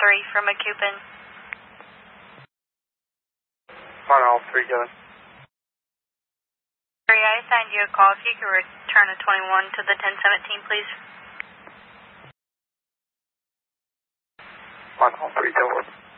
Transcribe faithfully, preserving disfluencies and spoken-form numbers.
three from McCupin. One all three, Kevin. Three, I assigned you a call. If you could return a twenty-one to the ten seventeen, please. One all three, Kevin.